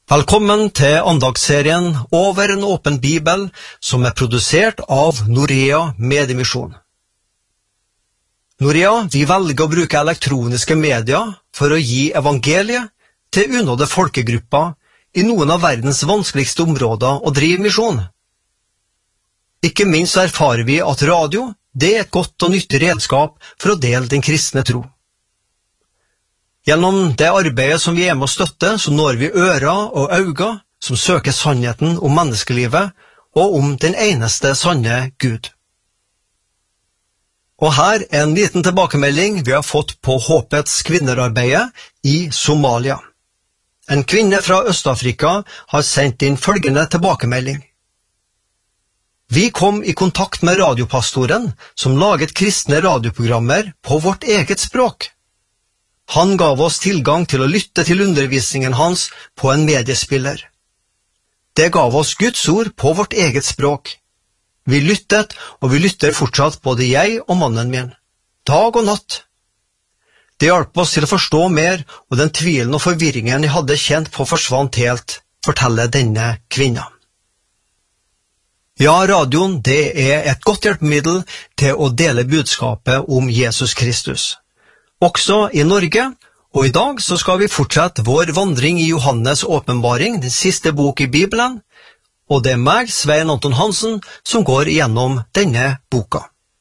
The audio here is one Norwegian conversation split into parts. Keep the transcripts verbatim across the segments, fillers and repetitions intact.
Velkommen til andagsserien Over en åpen bibel, som er produsert av Norea Mediemisjon. Norea, vi velger å bruke elektroniske medier for å gi evangeliet til unådde folkegrupper i noen av verdens vanskeligste områder å drive misjon. Ikke minst erfarer vi at radio, det er et godt og nyttig redskap for å dele den kristne tro. Gjennom det arbeidet som vi er med å støtte, så når vi ører og øyne som søker sannheten om menneskelivet og om den eneste sanne Gud. Og her er en liten tilbakemelding vi har fått på Håpets kvinnerarbeidet i Somalia. En kvinne fra Øst-Afrika har sendt inn følgende tilbakemelding. Vi kom i kontakt med radiopastoren som laget kristne radioprogrammer på vårt eget språk. Han gav oss tilgang til å lytte til undervisningen hans på en mediespiller. Det gav oss Guds ord på vårt eget språk. Vi lyttet, og vi lytter fortsatt både jeg og mannen min, dag og natt. Det hjalp oss til å forstå mer, og den tvilen og forvirringen jeg hadde kjent på forsvant helt, forteller denne kvinna. Ja, radioen, det er et godt hjelpemiddel til å dele budskapet om Jesus Kristus. Også i Norge, og i dag så skal vi fortsette vår vandring i Johannes åpenbaring, den siste bok i Bibelen, og det er meg, Svein Anton Hansen, som går gjennom denne boka.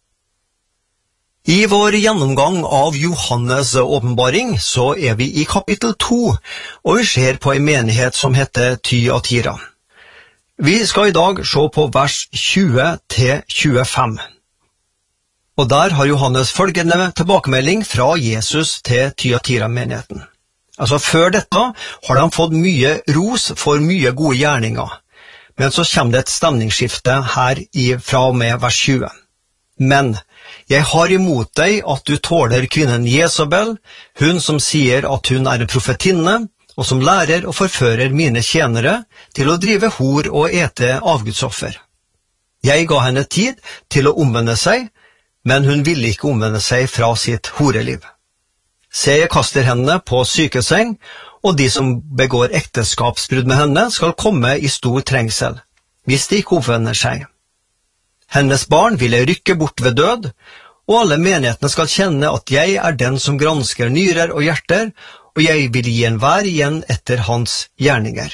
I vår gjennomgang av Johannes åpenbaring så er vi i kapittel to, og vi ser på en menighet som heter Thyatira. Vi skal i dag se på vers tjue til tjuefem. Og der har Johannes følgende tilbakemelding fra Jesus til Thyatira-menigheten. Altså før dette har de fått mye ros for mye gode gjerninger, men så kommer det et stemningsskifte her i, fra og med vers tjue. Men jeg har imot deg at du tåler kvinnen Jezabel, hun som sier at hun er en profetinne, og som lærer og forfører mine tjenere til å drive hor og ete avgudsoffer. Jeg ga henne tid til å omvende seg, men hun ville ikke omvende seg fra sitt horeliv. Se, jeg kaster henne på sykeseng, og de som begår ekteskapsbrudd med henne skal komme i stor trengsel, hvis de ikke omvender seg. Hennes barn vil jeg rykke bort ved død, og alle menighetene skal kjenne at jeg er den som gransker nyrer og hjerter, og jeg vil gi enhver igjen etter hans gjerninger.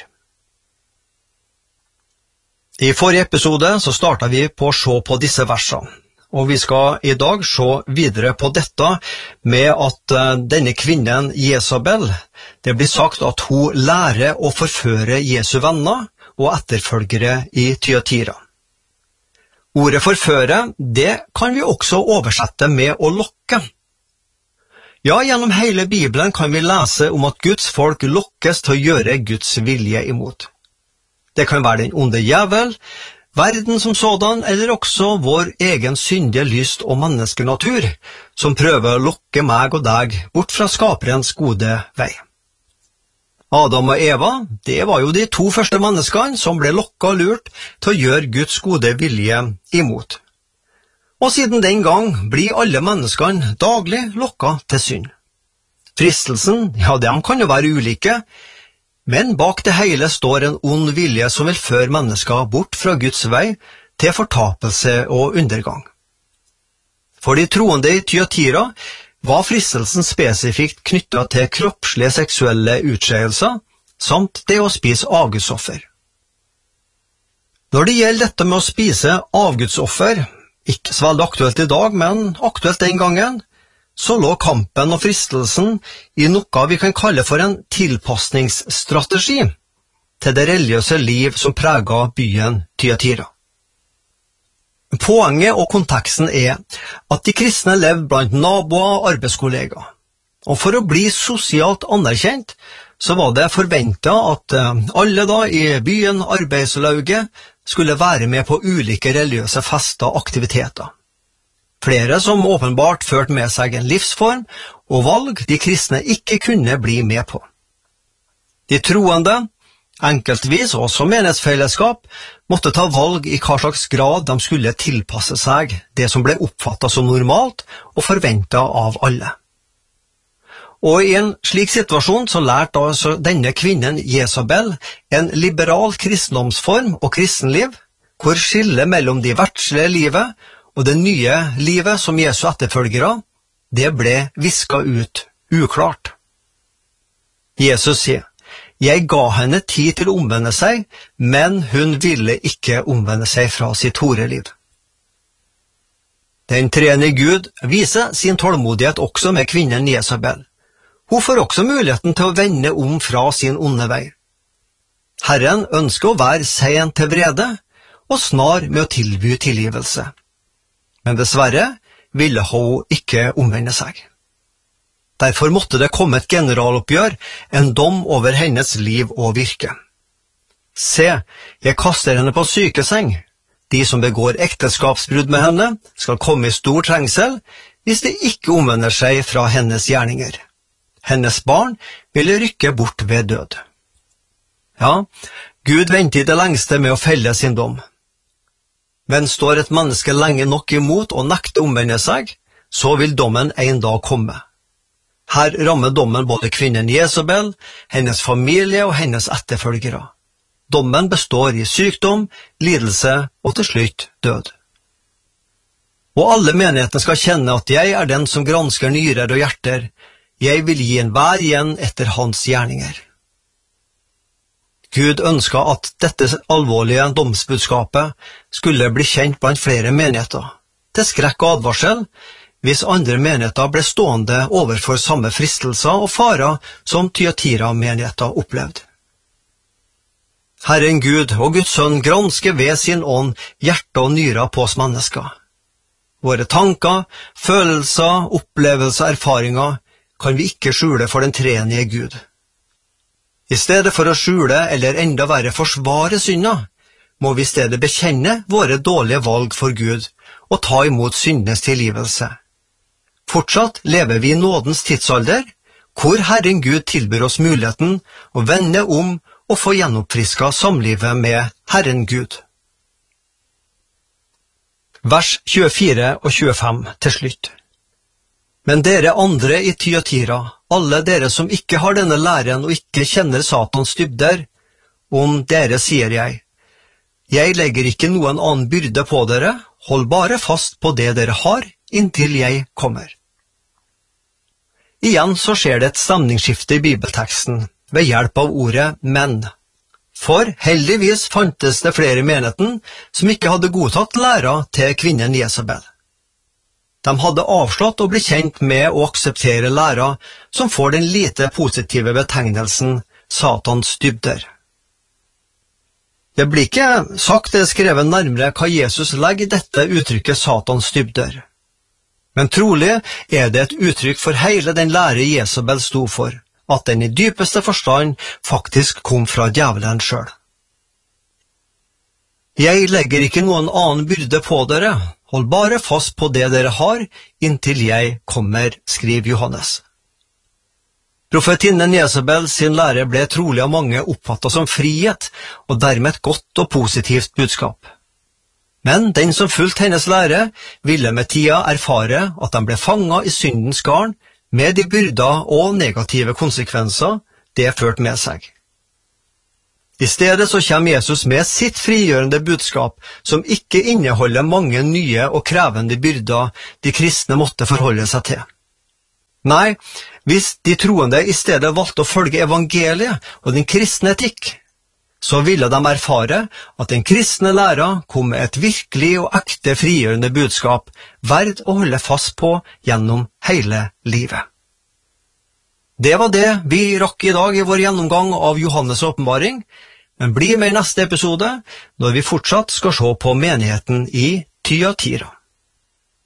I forrige episode så startet vi på å se på disse versene. Og vi skal i dag se videre på dette med at denne kvinnen Jezabel, det blir sagt at hun lærer å forføre Jesu venner og etterfølgere i Thyatira. Ordet forføre, det kan vi også oversette med å lokke. Ja, gjennom hele Bibelen kan vi lese om at Guds folk lokkes til å gjøre Guds vilje imot. Det kan være den onde djevel, verden som sådan, eller også vår egen syndige lyst og menneskenatur, som prøver å lokke meg og deg bort fra skaperens gode vei. Adam og Eva, det var jo de to første menneskene som ble lokket og lurt til å gjøre Guds gode vilje imot. Og siden den gang blir alle menneskene daglig lokket til synd. Fristelsen, ja, de kan jo være ulike, men bak det hele står en ond vilje som vil føre mennesker bort fra Guds vei til fortapelse og undergang. For de troende i Thyatira var fristelsen spesifikt knyttet til kroppslige seksuelle utskeielser, samt det å spise avgudsoffer. Når det gjelder dette med å spise avgudsoffer, ikke så veldig aktuelt i dag, men aktuelt den gangen, så lå kampen og fristelsen i noe vi kan kalle for en tilpasningsstrategi til det religiøse liv som preget byen Thyatira. Poenget og konteksten er at de kristne levde blant naboer og arbeidskollegaer, og for å bli sosialt anerkjent så var det forventet at alle da i byen arbeidslauget skulle være med på ulike religiøse fester og aktiviteter. Flere som åpenbart førte med seg en livsform og valg de kristne ikke kunne bli med på. De troende, enkeltvis og som menighetsfellesskap, måtte ta valg i hva slags grad de skulle tilpasse seg det som ble oppfattet som normalt og forventet av alle. Og i en slik situasjon så lærte altså denne kvinnen Jezabel en liberal kristendomsform og kristenliv, hvor skillet mellom de verdslige livet og det nye livet som Jesu etterfølgere, det ble visket ut uklart. Jesus sier, «Jeg ga henne tid til å omvende seg, men hun ville ikke omvende seg fra sitt horeliv.» Den treenige Gud viser sin tålmodighet også med kvinnen Jezabel. Hun får også muligheten til å vende om fra sin onde vei. Herren ønsker å være sen til vrede og snar med å tilby tilgivelse. Men dessverre ville hun ikke omvende seg. Derfor måtte det komme et generaloppgjør, en dom over hennes liv og virke. Se, jeg kaster henne på sykeseng. De som begår ekteskapsbrudd med henne, skal komme i stor trengsel, hvis de ikke omvender seg fra hennes gjerninger. Hennes barn ville rykke bort ved død. Ja, Gud venter i det lengste med å felle sin dom. Men står et menneske lenge nok imot og nekter omvende seg, så vil dommen en dag komme. Her rammer dommen både kvinnen Jezabel, hennes familie og hennes etterfølgere. Dommen består i sykdom, lidelse og til slutt død. Og alle menighetene skal kjenne at jeg er den som gransker nyrer og hjerter. Jeg vil gi enhver igjen etter hans gjerninger. Gud ønsket at dette alvorlige domsbudskapet skulle bli kjent blant flere menigheter, til skrekk og advarsel, hvis andre menigheter ble stående overfor samme fristelser og farer som Thyatira-menigheter opplevde. Herren Gud og Guds sønn gransker ved sin ånd hjerte og nyrer på oss mennesker. Våre tanker, følelser, opplevelser og erfaringer kan vi ikke skjule for den treenige Gud. I stedet for å skjule eller enda verre forsvare synda, må vi i stedet bekjenne våre dårlige valg for Gud og ta imot syndenes tilgivelse. Fortsatt lever vi i nådens tidsalder, hvor Herren Gud tilbyr oss muligheten å vende om og få gjenoppfrisket samlivet med Herren Gud. Vers tjuefire og tjuefem til slutt. Men dere andre i Thyatira, alle dere som ikke har denne læren og ikke kjenner Satans dybder, om dere sier jeg, jeg legger ikke noen annen byrde på dere, hold bare fast på det dere har, inntil jeg kommer. Igjen så skjer det et stemningsskifte i bibelteksten, ved hjelp av ordet «men». For heldigvis fantes det flere i menigheten som ikke hadde godtatt læra til kvinnen Jezabel. De hadde avslått å bli kjent med å akseptere læra som får den lite positive betegnelsen Satans dybder. Det blir ikke sagt eller skrevet nærmere hva Jesus legger i dette uttrykket Satans dybder. Men trolig er det et uttrykk for hele den lære Jezabel sto for, at den i dypeste forstand faktisk kom fra djevelen selv. Jeg legger ikke noen annen byrde på dere, hold bare fast på det dere har, inntil jeg kommer, skriver Johannes. Profetinnen Jezabel sin lære ble trolig av mange oppfattet som frihet, og dermed et godt og positivt budskap. Men den som fulgte hennes lære, ville med tida erfare at de ble fanget i syndens garn, med de byrder og negative konsekvenser det førte med seg. I stedet så kommer Jesus med sitt frigjørende budskap, som ikke inneholder mange nye og krevende byrder de kristne måtte forholde seg til. Nei, hvis de troende i stedet valgte å følge evangeliet og den kristne etikk, så ville de erfare at den kristne læra kom med et virkelig og ekte frigjørende budskap, verd å holde fast på gjennom hele livet. Det var det vi rakk i dag i vår gjennomgang av Johannes' åpenbaring, men bli med i neste episode, når vi fortsatt skal se på menigheten i Thyatira.